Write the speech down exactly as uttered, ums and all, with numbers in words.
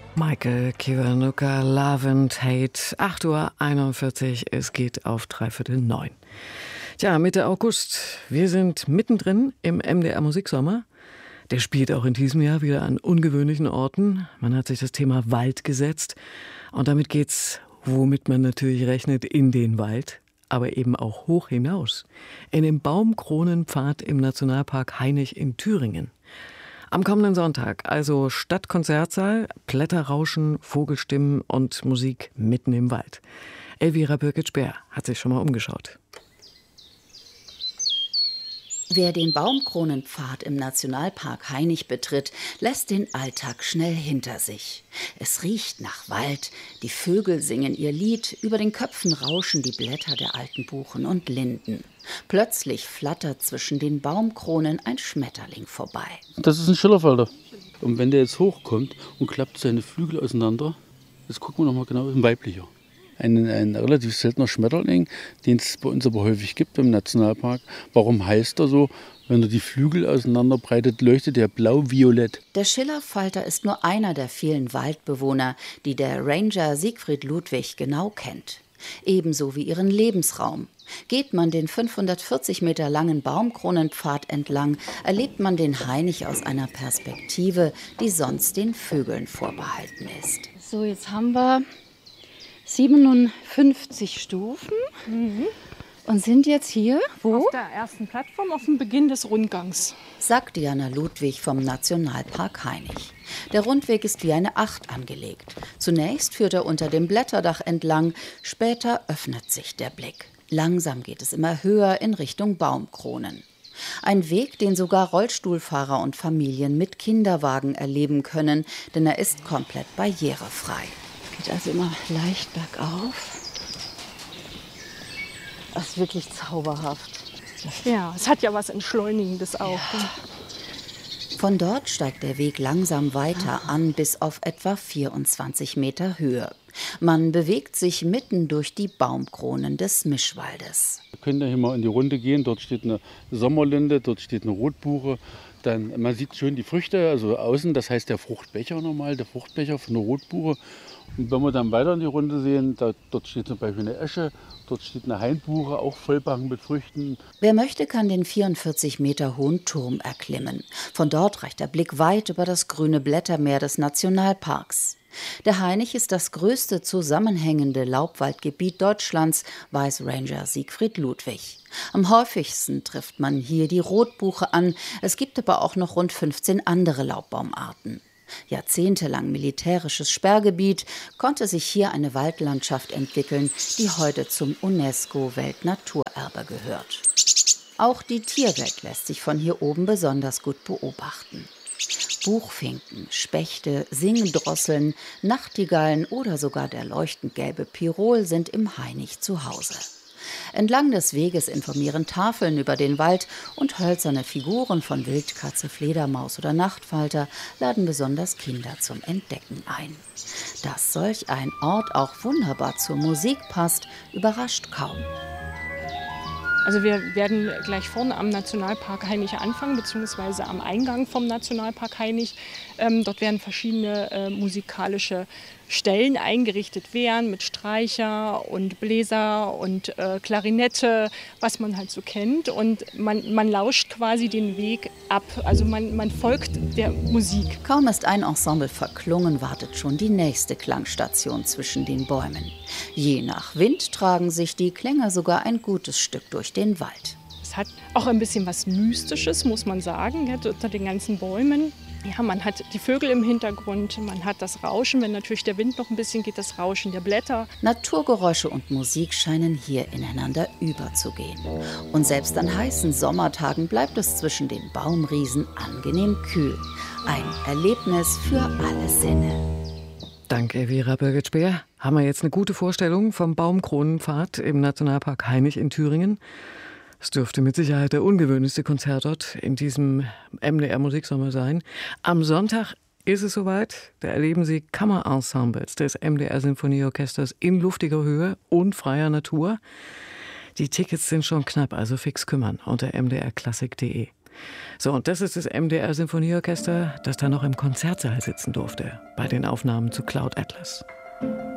Michael Kiwanuka, Love and Hate, acht Uhr einundvierzig, es geht auf dreiviertel neun. Tja, Mitte August, wir sind mittendrin im M D R Musiksommer. Der spielt auch in diesem Jahr wieder an ungewöhnlichen Orten. Man hat sich das Thema Wald gesetzt und damit geht's, womit man natürlich rechnet, in den Wald, aber eben auch hoch hinaus, in den Baumkronenpfad im Nationalpark Hainich in Thüringen. Am kommenden Sonntag, also Stadtkonzertsaal, Blätterrauschen, Vogelstimmen und Musik mitten im Wald. Elvira Birgit-Speer hat sich schon mal umgeschaut. Wer den Baumkronenpfad im Nationalpark Hainich betritt, lässt den Alltag schnell hinter sich. Es riecht nach Wald, die Vögel singen ihr Lied, über den Köpfen rauschen die Blätter der alten Buchen und Linden. Plötzlich flattert zwischen den Baumkronen ein Schmetterling vorbei. Das ist ein Schillerfalter. Und wenn der jetzt hochkommt und klappt seine Flügel auseinander, jetzt gucken wir noch mal genau, das ist ein weiblicher. Ein, ein relativ seltener Schmetterling, den es bei uns aber häufig gibt im Nationalpark. Warum heißt er so? Wenn er die Flügel auseinanderbreitet, leuchtet er blau-violett. Der Schillerfalter ist nur einer der vielen Waldbewohner, die der Ranger Siegfried Ludwig genau kennt. Ebenso wie ihren Lebensraum. Geht man den fünfhundertvierzig Meter langen Baumkronenpfad entlang, erlebt man den Hainich aus einer Perspektive, die sonst den Vögeln vorbehalten ist. So, jetzt haben wir siebenundfünfzig Stufen mhm. und sind jetzt hier, wo? Auf der ersten Plattform, auf dem Beginn des Rundgangs. Sagt Diana Ludwig vom Nationalpark Hainich. Der Rundweg ist wie eine Acht angelegt. Zunächst führt er unter dem Blätterdach entlang, später öffnet sich der Blick. Langsam geht es immer höher in Richtung Baumkronen. Ein Weg, den sogar Rollstuhlfahrer und Familien mit Kinderwagen erleben können, denn er ist komplett barrierefrei. Geht also immer leicht bergauf. Das ist wirklich zauberhaft. Ja, es hat ja was Entschleunigendes auch. Ja. Von dort steigt der Weg langsam weiter an, bis auf etwa vierundzwanzig Meter Höhe. Man bewegt sich mitten durch die Baumkronen des Mischwaldes. Wir können ja hier mal in die Runde gehen. Dort steht eine Sommerlinde, dort steht eine Rotbuche. Dann, man sieht schön die Früchte, also außen, das heißt der Fruchtbecher nochmal, der Fruchtbecher von der Rotbuche. Und wenn wir dann weiter in die Runde sehen, da, dort steht zum Beispiel eine Esche, dort steht eine Hainbuche, auch vollbacken mit Früchten. Wer möchte, kann den vierundvierzig Meter hohen Turm erklimmen. Von dort reicht der Blick weit über das grüne Blättermeer des Nationalparks. Der Hainich ist das größte zusammenhängende Laubwaldgebiet Deutschlands, weiß Ranger Siegfried Ludwig. Am häufigsten trifft man hier die Rotbuche an, es gibt aber auch noch rund fünfzehn andere Laubbaumarten. Jahrzehntelang militärisches Sperrgebiet, konnte sich hier eine Waldlandschaft entwickeln, die heute zum UNESCO-Weltnaturerbe gehört. Auch die Tierwelt lässt sich von hier oben besonders gut beobachten. Buchfinken, Spechte, Singdrosseln, Nachtigallen oder sogar der leuchtend gelbe Pirol sind im Hainich zu Hause. Entlang des Weges informieren Tafeln über den Wald und hölzerne Figuren von Wildkatze, Fledermaus oder Nachtfalter laden besonders Kinder zum Entdecken ein. Dass solch ein Ort auch wunderbar zur Musik passt, überrascht kaum. Also wir werden gleich vorne am Nationalpark Hainich anfangen, beziehungsweise am Eingang vom Nationalpark Hainich. Ähm, dort werden verschiedene äh, musikalische Stellen eingerichtet werden mit Streicher und Bläser und äh, Klarinette, was man halt so kennt. Und man, man lauscht quasi den Weg ab, also man, man folgt der Musik. Kaum ist ein Ensemble verklungen, wartet schon die nächste Klangstation zwischen den Bäumen. Je nach Wind tragen sich die Klänge sogar ein gutes Stück durch den Wald. Es hat auch ein bisschen was Mystisches, muss man sagen, ja, unter den ganzen Bäumen. Ja, man hat die Vögel im Hintergrund, man hat das Rauschen, wenn natürlich der Wind noch ein bisschen geht, das Rauschen der Blätter. Naturgeräusche und Musik scheinen hier ineinander überzugehen. Und selbst an heißen Sommertagen bleibt es zwischen den Baumriesen angenehm kühl. Ein Erlebnis für alle Sinne. Danke, Elvira Birgit-Speer. Haben wir jetzt eine gute Vorstellung vom Baumkronenpfad im Nationalpark Hainich in Thüringen? Es dürfte mit Sicherheit der ungewöhnlichste Konzertort in diesem M D R Musiksommer sein. Am Sonntag ist es soweit. Da erleben Sie Kammerensembles des M D R Sinfonieorchesters in luftiger Höhe und freier Natur. Die Tickets sind schon knapp, also fix kümmern unter m d r klassik punkt d e. So, und das ist das M D R-Sinfonieorchester, das da noch im Konzertsaal sitzen durfte bei den Aufnahmen zu Cloud Atlas.